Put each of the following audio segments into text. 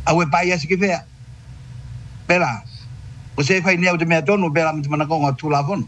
Awe paya sikifea. Bela. Você fai neo de meton, bela mit manakong at tulafon.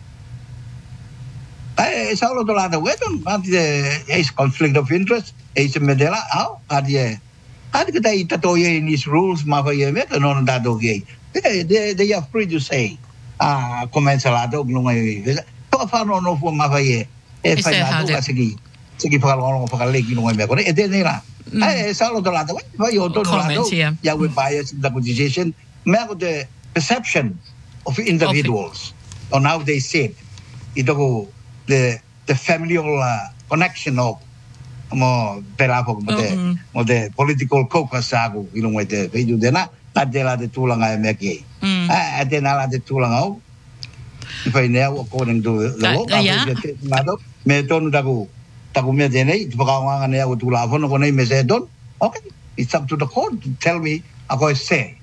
Ay, sa ulo to lado weton, at is conflict of interest, is medela, how? At kita itatoye in these rules, mafaye met, non dado gay. They are free to say. Comments a lado, glungay. So far no for mafaye. Fai lado, sige. Sige pakalong pakalegi nung may ko. Ede nila. Ay, sa ulo to lado, fai oto no lado. Ya we bias in the position. May the perception of individuals on how they see it. Ito ko the familial connection of mo perapok mo the political caucus ago ilong wete video dena adela de tulang ay meki adena de tulang au if I know according to the law meton dago me dene pagkawangan niya ko tulafon ko na mesedon okay it's up to the court to tell me ako say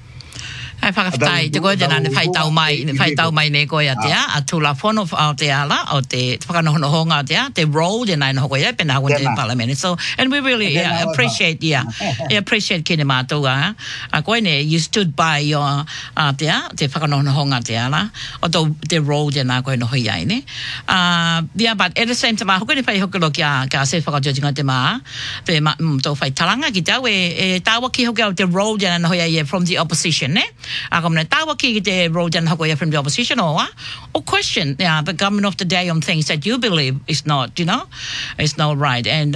ai whakawhai, te koe tēnā ne whai tau mai ne koe atea, a tūla whono Aotea la, o te whakanohonohonga atea, te role tēnā ina hoko ia, pēnā hako te parliament. So, and we really appreciate, appreciate kene mātua. A koe ne, you stood by your atea, te whakanohonohonga atea la, o te role tēnā koe noho iai ne. Yeah, but at the same time, hoko ne whai hokolo kia se whakajojinga te mā, te tō whai talanga ki tau, tāwa ki hoki au te role tēnā noho iai from the opposition, ne? Akamne tawa ki te rojan hakoya from the opposition or question the government of the day on things that you believe is not, it's not right. And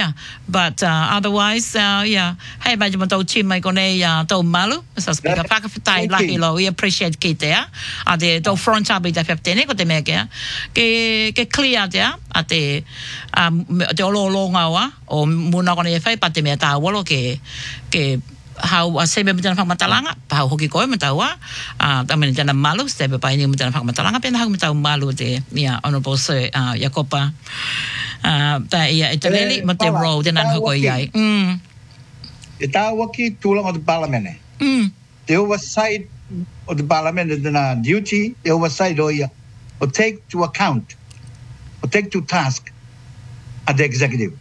but otherwise, hey, majum tau chimai kone tau malu, sa speaker whakawhitai lahi lo, we appreciate ki te ade tau front sabi te wheptene ko te mea ke clear te ate te ololonga wa o muna kone e whai pa te mea tāwolo ke how sebe mutana whakamatalanga, pahau hoki koe mutaua, tamene tana malu, sebe pai ni mutana whakamatalanga, pena hau mutau malu te, Honourable Sir Yakopa, ta ia e te leli, ma te role, tena hoko iai. E tā waki tūlang o te parliament. The oversight of the parliament is the duty, the oversight or take to account, or take to task at the executive.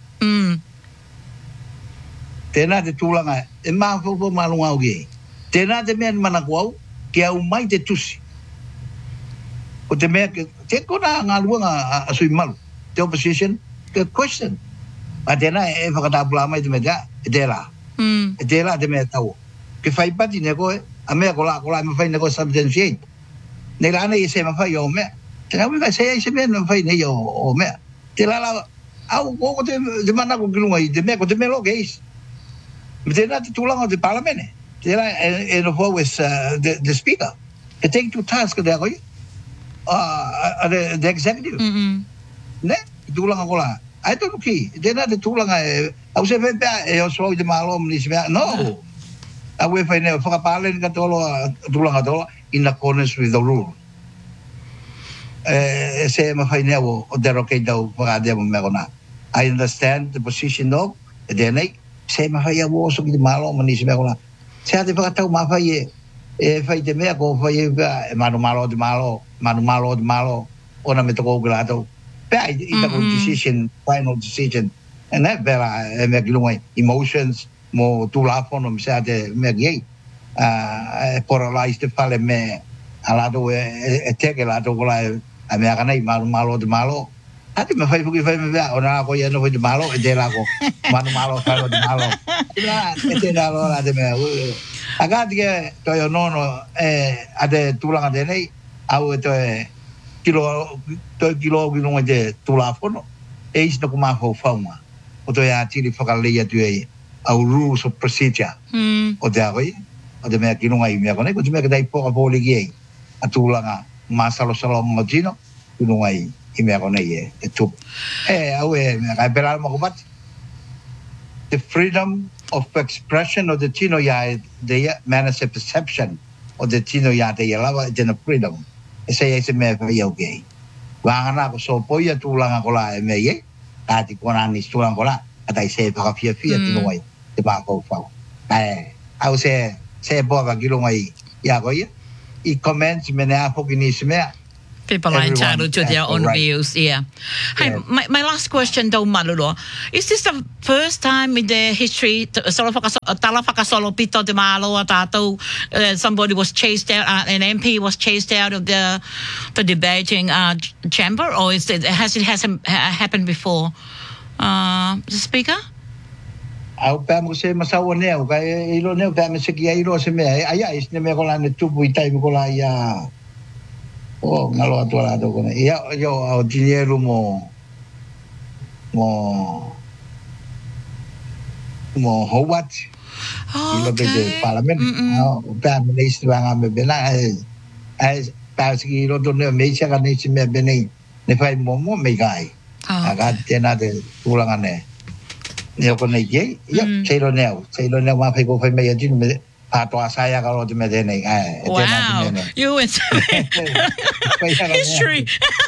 Tēnā te tūlanga, e māwhaupo malunga au ge. Tēnā te mea ni manakuau, ke au mai te tusi. O te mea, te kona ngā luanga a sui malu. Te opposition, ke question. A tēnā e whakatapula mai te mea, e tēlā. E tēlā te mea tau. Ke whaipati ne koe, a mea kola me whai ne koe substantiate. Nei rāna i se mawhai o mea. Tēnā wika se ai se mea me whai nei o mea. Tēlā la, au koko te manako kilunga i te mea, ko te mea loke isi. Tēnā te tūlanga o te parliament. Tēnā e no fo with the speaker. Ke take to task de koe. The executive. Ne? Tūlanga kola. Ai tonu ki. Tēnā te tūlanga e au se whepea e o soi te malo mni se mea. No. Au e whai neo whakapālen ka tolo tūlanga tola in accordance with the rule. Se ma whai neo o derokei tau whakadea mo mea kona. I understand the position of tēnei. Se mawhai a woso ki te malo mani se mea kola. Se a te whakatau mawhai e whai te mea ko whai e manu malo te malo, ona me toko ukila atau. Pea i tako decision, final decision. And that vera e mea ki lungai emotions mo tūlafon o se a te mea ki ei. E poralais te whale me a lato e teke lato kola e mea kanei manu te malo. Ate me fai fuki fai me vea, ona ko ia no fai te malo, e te la ko manu malo, fai te malo. Ina, e te la lola te mea. Agati ke toi o nono, a te tūlanga tenei, au e toi kilo kilonga te tūlafono, e isi no kumafo whaunga. O toi a tiri whakalei atu e au rules of procedure. O te akoi, o te mea kilonga i mea kone, ko te mea ka tei poka pōli ki ei, a tūlanga masalo mo tino, kilonga i. The freedom of expression of the Tino ya the man's perception of the Tino ya the lava the freedom. Say it's a me okay. Wangana so poya tulanga kola me ye. Ati kona ni tulang kola. At I say for a few way the bako fau. I would say boga gilongai yagoya. It comments mena fokinismea. People are entitled to their own views. Yeah. Hey, my last question though, Malulo, is this the first time in the history somebody was chased out, an MP was chased out of the debating chamber, or has it happened before? The speaker. Au pa mo se masawa neo ka ilo neo pa me se ki ilo se me ai is ne me ko la ne tupu i tai ko la ya o ngalo atu la do ko ne ya yo au dinheiro mo Howard ilo be de parlamento o pa me ne istanga me bena ai pa se ki ilo do ne me se ka ne se me bene ne fai mo me gai aga tena de tulangane neo ko nei ye chelo neo ma fai ko fai me ya jin me pa to saya ka lo de me de nei wow you is history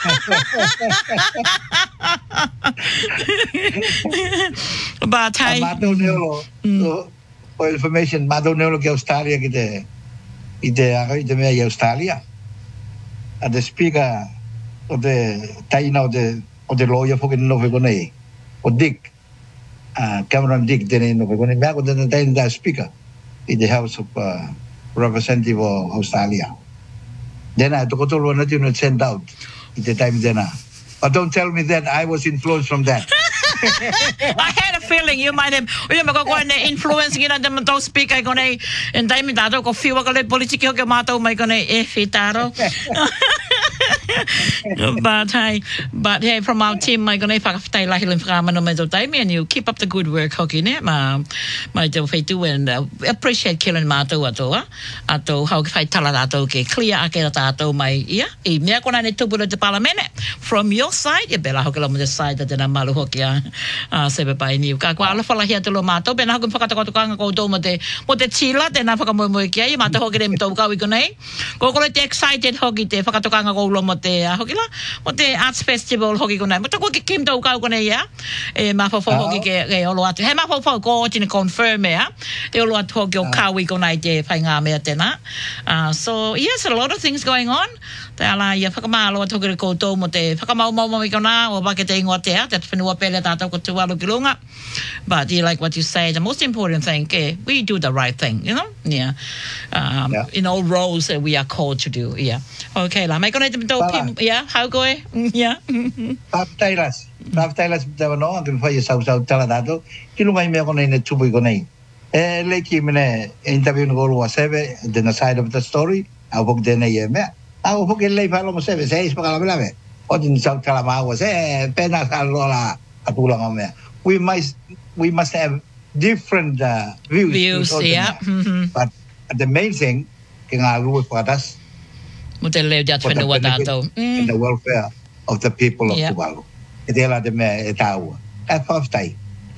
but I mato neo for information mato neo ke Australia ite me Australia at the speaker of the taina of the lawyer for no ko nei o Dick Cameron Dick didn't know when back with the speaker in the House of Representative of Australia. Then I took to send out at the time then. But don't tell me that I was influenced from that. I had a feeling you might have influence those speaker and time dato ko feel ko le politiko ke mato mai ko ne efitaro. But hey, from our team, my gonna fakaftai la hilim frama no mezo time, and you keep up the good work, hockey ne my do feitu and appreciate killing mato ato how fai taladato ke clear akerato my e me kona ne tubulo de parliament from your side e bela hokela mo the side that na malu hokia sebe pai ni ka kwa ala fala hia tolo mato ben hakun fakata ko ka ko do mo te chila te na faka mo kia i mato hokere mo to ka wi konai ko te excited hoki te fakata ka ko lo mo te hokila mo te arts festival hoki konai mo to ko ke kim to ka konai ya e ma fo hoki ke olo atu he ma fo ko tin confirm ya e olo atu hoki o ka wi konai te fai nga me te na so yes, a lot of things going on. Te ala ia whakamalo atu kere koutou mo te whakamau mau mai kona o wake te ingoa te te whenua pele tātou ko tualu ki lunga. But you like what you say, the most important thing, we do the right thing, you know? Yeah. In all roles that we are called to do, yeah. Okay, la mai kona te mto pim, yeah, how go e? Yeah. Pap tailas te wano, anke mwhai sau tala tātou, ki lunga i mea kona ine tupu i kona i. E leiki mene interview no golu a sebe, the side of the story, au pok tēne i e mea. Au pok e lei whalo mo sebe, se eis pakala mea me. O tin sau tala maa ua, se pena sa lola atulanga mea. We must have different views. Yeah. But the main thing, ki ngā rua whakatas, mo te leo te whenua tātou. And the welfare of the people of Tuvalu. E te la te mea e tāua. E whaftai.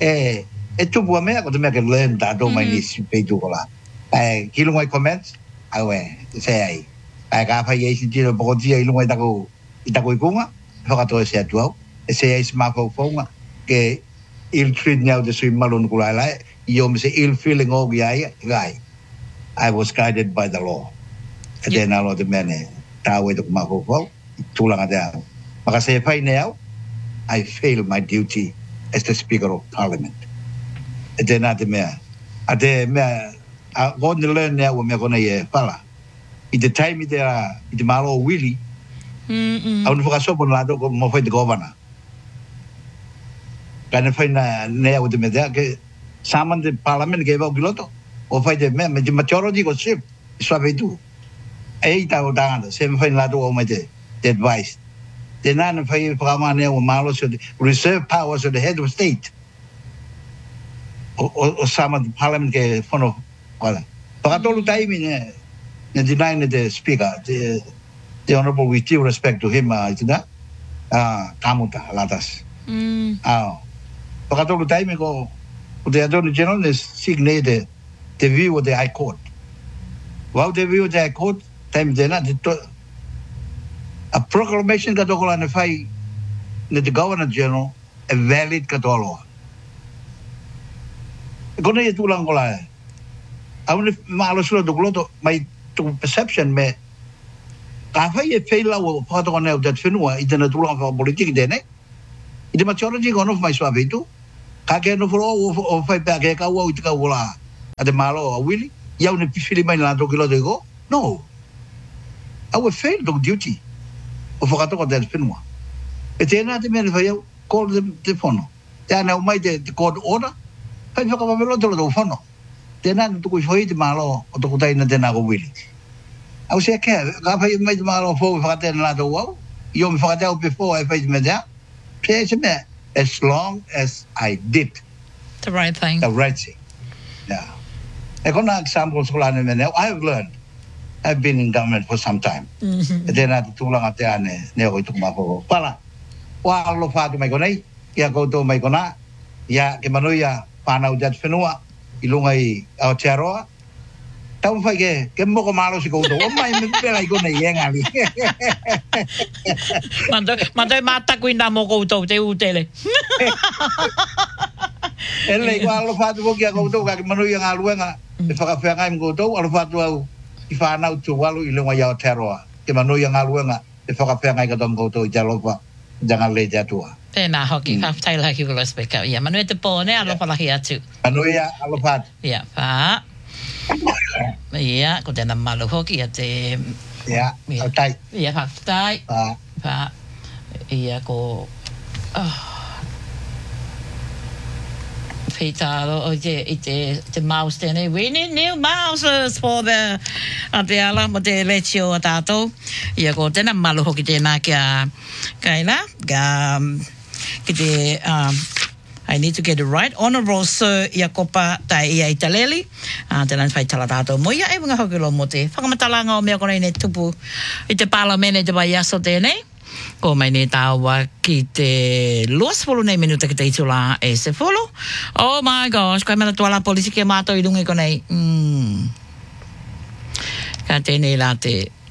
E tupu a mea, ko te mea ke learn tātou mai nisi peitu ko la. Ki lunga i comments, au se ai. Ka whai eisi tira pokotia i lunga i tako i kunga, whakatoa se atu au. E se ai se mawhau whaunga, ke ill treat niau te sui malun kulai lai, i o me se ill feeling o ki ai, gai. I was guided by the law. E tēnā lo te mea ne, tāu e tuku mawhau whau, tūlanga te au. Maka se whai ne au, I failed my duty as the Speaker of Parliament. E tēnā te mea. A te mea, a gōne learn nea ua mea kona i e whala. I te time i te malo o wili, au ni whakasopo na lato mo whai te governor. Ka ne whai na nea ua te mea tea, ke saman te parliament ke wau kiloto, o whai te mea, me te majority ko ship, i swape tu. E i tāko tāngata, se me whai na lato o mai te advice. Tēnā ne whai whakamā nea ua malo so the reserve powers of the head of state. O sama parliament ke whono wala. Whakatolu taimi ne denying the speaker, the honourable, with due respect to him, tina, kamuta, latas. Whakatolu taimi ko the Attorney General is signe the view of the High Court. Wow, the view of the High Court, taimi tēnā, a proclamation ka tokola ne whai ne the Governor General, a valid ka toloa. Kona i tūlang kola e. Au ne maalo sura tukuloto, mai tuku perception me ka fai e feila o pato ko neu dat fenua I tena tulang fa politiki dene I te majority ko no mai swa vetu ka ke no fro o fai pa ke ka o tika ola a te malo o wili ia ne pifili mai la to kilo de go no I would fail to duty o whakato ko dat fenua e tena te mene fai ko de fono te ana mai de court order fai whakapamelo tolo do fono tena tu ko foi te malo o to kutai na tena go wili au se ke ka fai mai te malo fo whakatena la do wow io mi whakateo before I fai me there me as long as I did the right thing yeah e kona example skolane me now I have learned I've been in government for some time e tena tu langa te ane ne o tu ma fo pala wa lo fa tu mai konai ia ko to mai kona ia ke manoia pana u dat fenua ilungai Aotearoa tau fai ke mo ko malo si ko to mai me pela I kona yenga li manda mata kuina mo ko to te utele ele igual lo fa tu ko ko to ka manoia ngaluenga e whakawhenga I ko to alo fa tu au I whanau tu walu ilungai Aotearoa ke manoia ngaluenga e whakawhenga ka tom ko to I jalofa jangan le jatua Pena hoki ka tai la ki ko speka ia manu te pone alo pala hi atu manu ia alo pat ia pa ia ko tena malu hoki te ia tai ia pa tai pa ia ko Peitalo o te mouse tene we need new mouses for the te ala mo te lechio a tātou ia ko tena malu hoki tēnā kia kaila ki te I need to get it right Honourable Sir Iakopa tai ia Italeli tēnā whai tala tātou mo ia e wunga hoki lo mo te whakamatalanga o mea kona I ne tupu I te palamene te vai aso tēnei ko mai ne tawa ki te luas fulu nei minuta ki te itula e se fulu oh my gosh kai mana tuala politiki e mātou I rungi konei ka tēnei la te